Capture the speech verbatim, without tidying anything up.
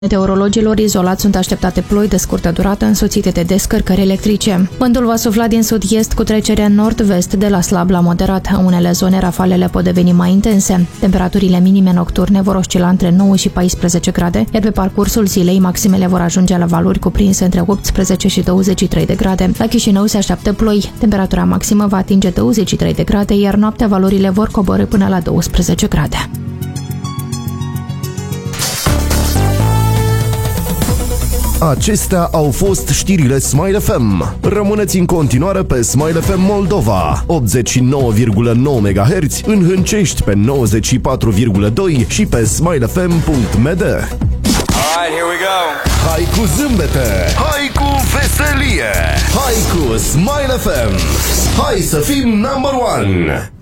Meteorologilor izolați sunt așteptate ploi de scurtă durată însoțite de descărcări electrice. Vântul va sufla din sud-est cu trecere nord-vest de la slab la moderat. În unele zone rafalele pot deveni mai intense. Temperaturile minime nocturne vor oscila între nouă și paisprezece grade, iar pe parcursul zilei maximele vor ajunge la valori cuprinse între optsprezece și douăzeci și trei de grade. La Chișinău se așteaptă ploi. Temperatura maximă va atinge douăzeci și trei de grade, iar noaptea valorile vor coborî până la douăsprezece grade. Acestea au fost știrile Smile F M. Rămâneți în continuare pe Smile F M Moldova, optzeci și nouă virgulă nouă megahertz, în Hâncești pe nouăzeci și patru virgulă doi și pe smile f m punct m d. Alright, here we go. Hai cu zâmbete, hai cu veselie, hai cu Smile F M. Hai să fim number one.